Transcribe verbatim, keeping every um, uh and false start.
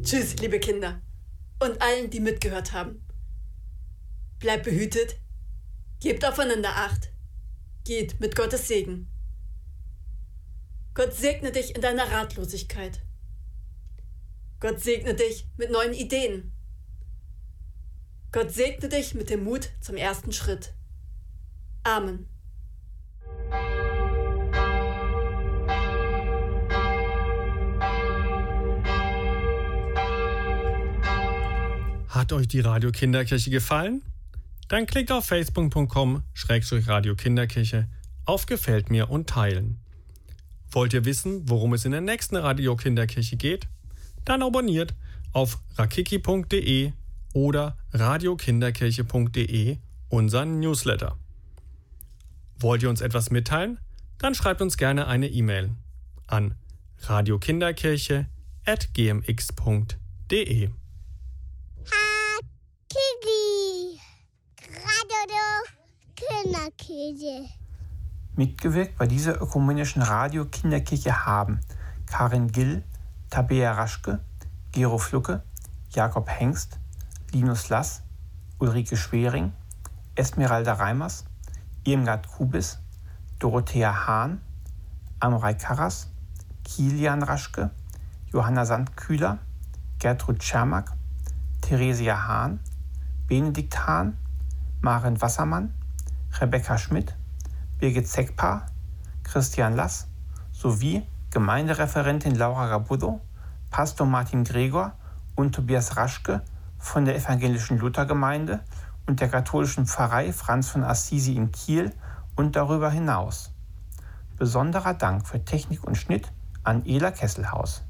Tschüss, liebe Kinder und allen, die mitgehört haben. Bleibt behütet, gebt aufeinander Acht, geht mit Gottes Segen. Gott segne dich in deiner Ratlosigkeit. Gott segne dich mit neuen Ideen. Gott segne dich mit dem Mut zum ersten Schritt. Amen. Hat euch die Radio Kinderkirche gefallen? Dann klickt auf facebook punkt com Schrägstrich Radio Kinderkirche auf Gefällt mir und teilen. Wollt ihr wissen, worum es in der nächsten Radio Kinderkirche geht? Dann abonniert auf rakiki punkt de oder radiokinderkirche punkt de unseren Newsletter. Wollt ihr uns etwas mitteilen? Dann schreibt uns gerne eine E-Mail an radiokinderkirche at g m x punkt de. Kiki, Radio Kinderkirche. Mitgewirkt bei dieser ökumenischen Radio Kinderkirche haben Karin Gill, Tabea Raschke, Gero Flucke, Jakob Hengst, Linus Lass, Ulrike Schwering, Esmeralda Reimers, Irmgard Kubis, Dorothea Hahn, Amrei Karras, Kilian Raschke, Johanna Sandkühler, Gertrud Schermack, Theresia Hahn, Benedikt Hahn, Maren Wassermann, Rebecca Schmidt, Birgit Zeckpaar, Christian Lass sowie Gemeindereferentin Laura Gabuddo, Pastor Martin Gregor und Tobias Raschke von der Evangelischen Luthergemeinde und der katholischen Pfarrei Franz von Assisi in Kiel und darüber hinaus. Besonderer Dank für Technik und Schnitt an Ela Kesselhaus.